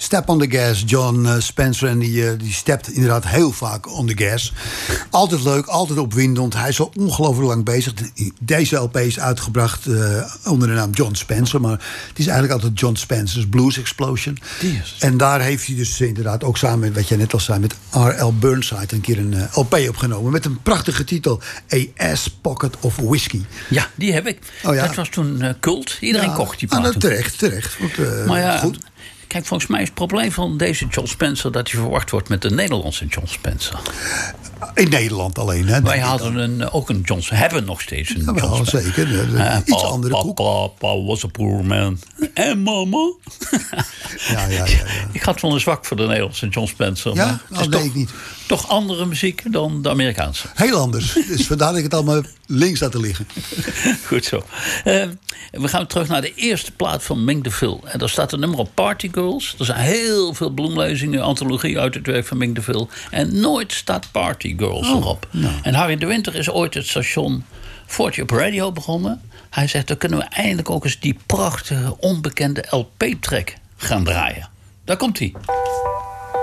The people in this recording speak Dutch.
Step on the gas, John Spencer. En die stept inderdaad heel vaak on the gas. Altijd leuk, altijd opwindend. Hij is al ongelooflijk lang bezig. Deze LP is uitgebracht onder de naam John Spencer. Maar het is eigenlijk altijd John Spencer's Blues Explosion. En daar heeft hij dus inderdaad ook samen met, wat jij net al zei, met R.L. Burnside een keer een LP opgenomen. Met een prachtige titel. A Ass Pocket of Whiskey. Ja, die heb ik. Oh, ja. Dat was toen cult. Iedereen kocht die plaat. Terecht. Want, maar ja, goed. Kijk, volgens mij is het probleem van deze John Spencer dat hij verwacht wordt met de Nederlandse John Spencer. In Nederland alleen, hè? Wij hadden ook een John Spencer. Hebben nog steeds een John wel, Spencer. Zeker. Iets andere koek. Papa was a poor man. En mama. Ja. Ik had wel een zwak voor de Nederlandse John Spencer. Ja, maar het is dat weet ik niet. Toch andere muziek dan de Amerikaanse. Heel anders. Dus vandaar dat ik het allemaal links laten liggen. Goed zo. We gaan terug naar de eerste plaat van Mink DeVille. En daar staat een nummer op Party Girls. Er zijn heel veel bloemlezingen, antologie uit het werk van Mink DeVille. En nooit staat Party Girls erop. Nou. En Harry de Winter is ooit het station 40 op Radio begonnen. Hij zegt, dan kunnen we eindelijk ook eens die prachtige, onbekende LP-track gaan draaien. Daar komt hij.